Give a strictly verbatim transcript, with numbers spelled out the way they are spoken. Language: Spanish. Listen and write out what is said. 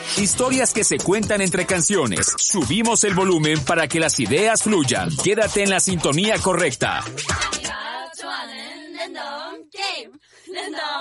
Historias que se cuentan entre canciones. Subimos el volumen para que las ideas fluyan. Quédate en la sintonía correcta.